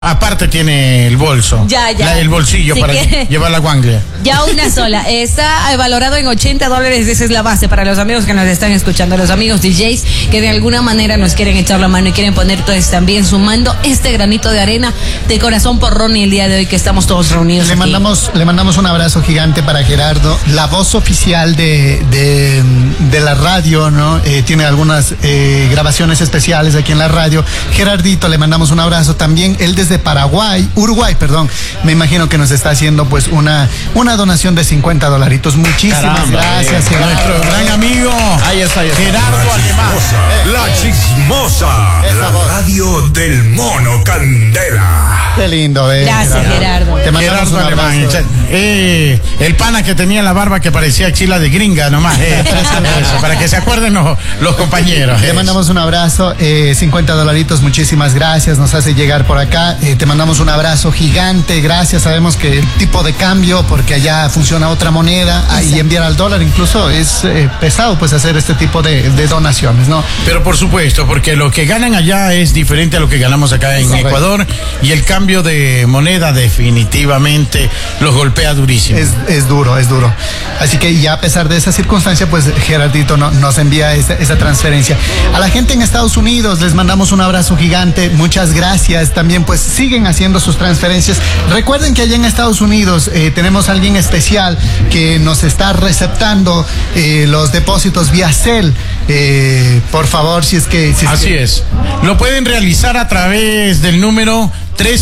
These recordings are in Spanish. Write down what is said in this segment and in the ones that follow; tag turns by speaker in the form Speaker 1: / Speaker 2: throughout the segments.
Speaker 1: Aparte tiene el bolso. El bolsillo
Speaker 2: si
Speaker 1: para llevar la guanglia.
Speaker 2: Ya una sola. Está valorado en $80. Esa es la base para los amigos que nos están escuchando. Los amigos DJs que de alguna manera nos quieren echar la mano y quieren poner entonces también sumando este granito de arena de corazón por Ronnie el día de hoy que estamos todos reunidos
Speaker 3: le
Speaker 2: aquí.
Speaker 3: mandamos un abrazo gigante para Gerardo, la voz oficial de la radio, ¿no? Tiene algunas grabaciones especiales aquí en la radio. Gerardito, le mandamos un abrazo también. Él desde Uruguay, me imagino que nos está haciendo pues una donación de $50. Muchísimas gracias, Gerardo.
Speaker 1: Nuestro gran amigo.
Speaker 4: Ahí está.
Speaker 1: Gerardo Alemán.
Speaker 5: La Chismosa, la radio del Mono Candela.
Speaker 3: Qué lindo,
Speaker 2: Gracias, Gerardo.
Speaker 3: Te mandamos
Speaker 1: Gerardo
Speaker 3: un abrazo.
Speaker 1: Alemán. El pana que tenía la barba que parecía axila de gringa nomás. Eso, para que se acuerden los compañeros.
Speaker 3: Te mandamos un abrazo, $50, muchísimas gracias, nos hace llegar por acá. Te mandamos un abrazo gigante, gracias. Sabemos que el tipo de cambio, porque allá funciona otra moneda, y enviar al dólar incluso es pesado pues hacer este tipo de donaciones, ¿no?
Speaker 1: Pero por supuesto, porque lo que ganan allá es diferente a lo que ganamos acá en Ecuador, y el cambio de moneda definitivamente los golpea durísimo.
Speaker 3: Es duro. Así que ya a pesar de esa circunstancia, pues Gerardito nos envía esa transferencia. A la gente en Estados Unidos les mandamos un abrazo gigante, muchas gracias. También pues siguen haciendo sus transferencias. Recuerden que allá en Estados Unidos tenemos a alguien especial que nos está receptando los depósitos vía Zelle. Por favor, si es que...
Speaker 1: Así es. Lo pueden realizar a través del número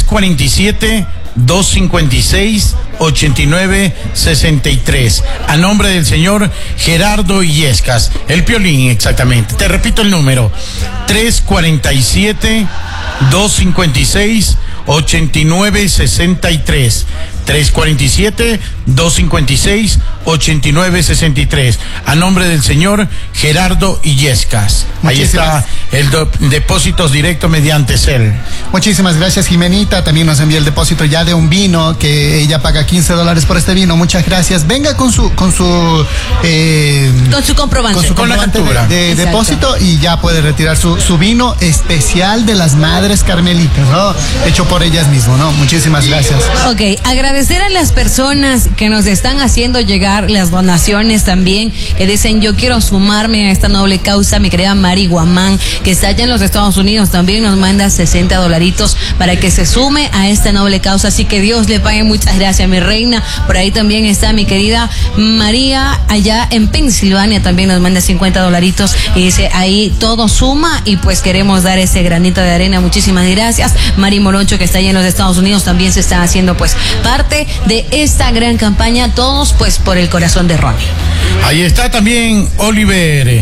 Speaker 1: 347-256-8963. A nombre del señor Gerardo Illescas. El Piolín, exactamente. Te repito el número. 347-256-8963. 347-256-8963. A nombre del señor Gerardo Illescas. Ahí está el depósitos directos mediante Zelle.
Speaker 3: Muchísimas gracias, Jimenita. También nos envía el depósito ya de un vino que ella paga $15 por este vino. Muchas gracias. Venga con su
Speaker 2: comprobante.
Speaker 1: Con la captura
Speaker 3: de depósito y ya puede retirar su vino especial de las Madres Carmelitas, ¿no? Hecho por ellas mismas, ¿no? Muchísimas gracias.
Speaker 2: Ok, agradecer a las personas que nos están haciendo llegar las donaciones también, que dicen yo quiero sumarme a esta noble causa. Mi querida Mari Guamán, que está allá en los Estados Unidos, también nos manda $60 para que se sume a esta noble causa. Así que Dios le pague, muchas gracias, mi reina. Por ahí también está mi querida María, allá en Pensilvania, también nos manda $50 y dice ahí todo suma y pues queremos dar ese granito de arena. Muchísimas gracias. Mari Morocho, que está allá en los Estados Unidos, también se está haciendo pues parte de esta gran campaña, todos pues por el corazón de Ronnie.
Speaker 1: Ahí está también Oliver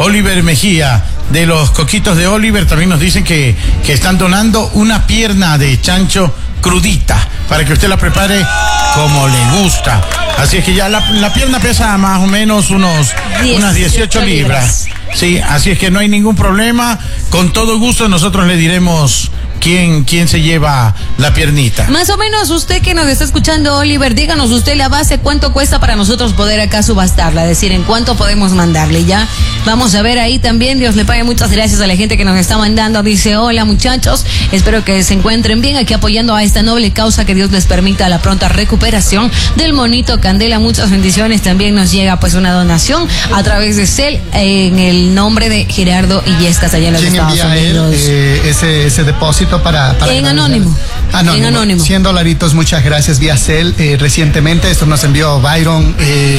Speaker 1: Mejía, de los Coquitos de Oliver. También nos dicen que están donando una pierna de chancho crudita para que usted la prepare como le gusta. Así es que ya la pierna pesa más o menos unas 18 libras. Sí, así es que no hay ningún problema. Con todo gusto nosotros le diremos quién se lleva la piernita.
Speaker 2: Más o menos usted que nos está escuchando, Oliver, díganos usted la base, cuánto cuesta para nosotros poder acá subastarla, es decir, en cuánto podemos mandarle. Ya vamos a ver ahí también. Dios le pague, muchas gracias a la gente que nos está mandando. Dice, hola muchachos, espero que se encuentren bien aquí apoyando a esta noble causa, que Dios les permita la pronta recuperación del monito Candela. Muchas bendiciones. También nos llega pues una donación a través de Zelle en el nombre de Gerardo Illescas allá en los Estados Unidos.
Speaker 3: Ese depósito para
Speaker 2: en anónimo. En anónimo.
Speaker 3: $100, muchas gracias vía Zelle. Recientemente esto nos envió Byron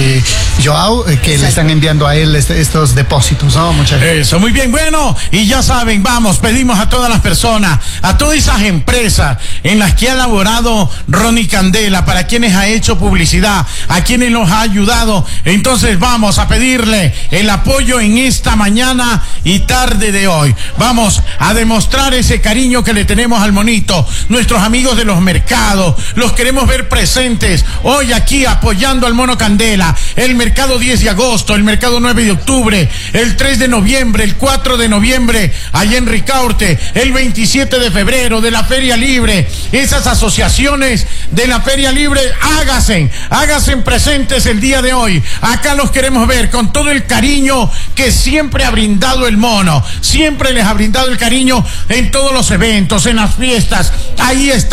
Speaker 3: Joao, que le están enviando a él estos depósitos, ¿no? Muchas gracias.
Speaker 1: Eso, muy bien. Bueno, y ya saben, pedimos a todas las personas, a todas esas empresas en las que ha laborado Ronnie Candela, para quienes ha hecho publicidad, a quienes nos ha ayudado. Entonces vamos a pedirle el apoyo en esta mañana y tarde de hoy. Vamos a demostrar ese cariño que le tenemos al monito. Nuestros amigos de los mercados, los queremos ver presentes hoy aquí apoyando al Mono Candela. El mercado 10 de agosto, el mercado 9 de octubre, el 3 de noviembre, el 4 de noviembre allá en Ricaurte, el 27 de febrero de la Feria Libre, esas asociaciones de la Feria Libre, háganse presentes el día de hoy. Acá los queremos ver con todo el cariño que siempre ha brindado el mono, siempre les ha brindado el cariño en todos los eventos, en las fiestas. Ahí está